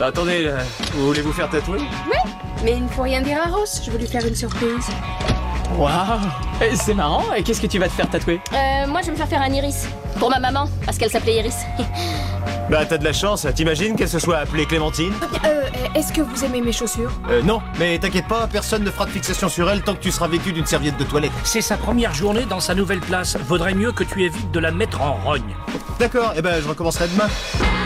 Bah, attendez, vous voulez vous faire tatouer? Ouais, mais il ne faut rien dire à Ross, je veux lui faire une surprise. Waouh, c'est marrant. Et qu'est-ce que tu vas te faire tatouer? Moi je vais me faire faire un iris. Pour ma maman, parce qu'elle s'appelait Iris. Bah, t'as de la chance, t'imagines qu'elle se soit appelée Clémentine? Est-ce que vous aimez mes chaussures? Non, mais t'inquiète pas, personne ne fera de fixation sur elle tant que tu seras vêtu d'une serviette de toilette. C'est sa première journée dans sa nouvelle place. Vaudrait mieux que tu évites de la mettre en rogne. D'accord, eh ben je recommencerai demain.